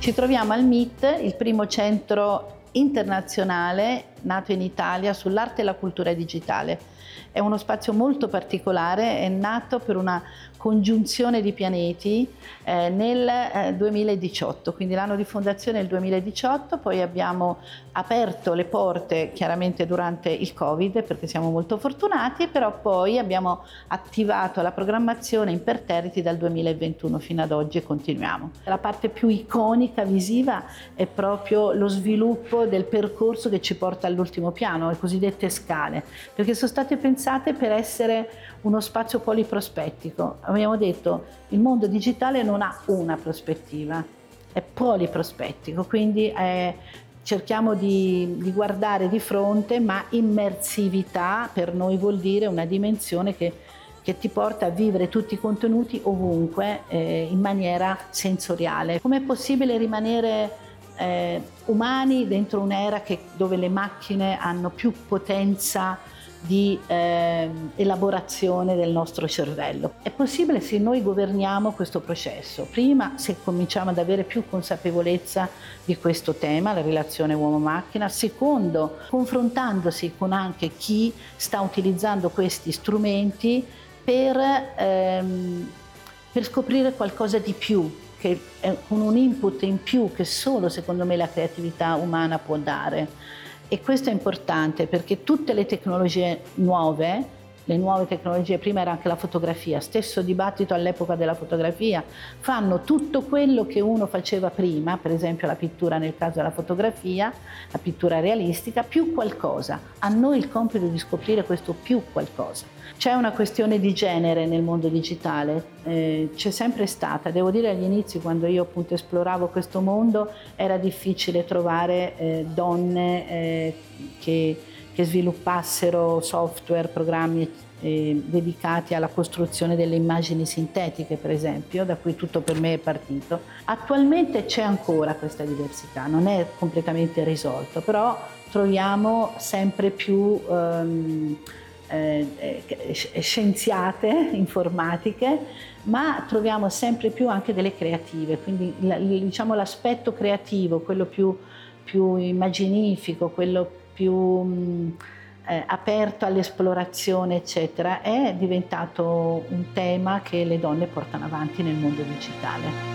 Ci troviamo al MIT, il primo centro internazionale nato in Italia sull'arte e la cultura digitale. È uno spazio molto particolare, è nato per una congiunzione di pianeti nel 2018, quindi l'anno di fondazione è il 2018, poi abbiamo aperto le porte chiaramente durante il Covid perché siamo molto fortunati, però poi abbiamo attivato la programmazione imperterriti dal 2021 fino ad oggi e continuiamo. La parte più iconica visiva è proprio lo sviluppo del percorso che ci porta all'ultimo piano, le cosiddette scale, perché sono state pensate per essere uno spazio poliprospettico. Abbiamo detto il mondo digitale non ha una prospettiva, è poliprospettico, quindi cerchiamo di guardare di fronte, ma immersività per noi vuol dire una dimensione che ti porta a vivere tutti i contenuti ovunque in maniera sensoriale. Com'è possibile rimanere umani dentro un'era dove le macchine hanno più potenza di elaborazione del nostro cervello? È possibile se noi governiamo questo processo. Prima, se cominciamo ad avere più consapevolezza di questo tema, la relazione uomo-macchina. Secondo, confrontandosi con anche chi sta utilizzando questi strumenti per scoprire qualcosa di più, che è con un input in più che solo secondo me la creatività umana può dare. E questo è importante perché tutte le tecnologie nuove, le nuove tecnologie, prima era anche la fotografia, stesso dibattito all'epoca della fotografia, fanno tutto quello che uno faceva prima, per esempio la pittura nel caso della fotografia, la pittura realistica, più qualcosa. A noi il compito di scoprire questo più qualcosa. C'è una questione di genere nel mondo digitale, c'è sempre stata. Devo dire agli inizi, quando io appunto esploravo questo mondo, era difficile trovare donne che sviluppassero software, programmi dedicati alla costruzione delle immagini sintetiche, per esempio, da cui tutto per me è partito. Attualmente c'è ancora questa diversità, non è completamente risolto, però troviamo sempre più scienziate informatiche, ma troviamo sempre più anche delle creative, quindi diciamo l'aspetto creativo, quello più immaginifico, quello più aperto all'esplorazione eccetera, è diventato un tema che le donne portano avanti nel mondo digitale.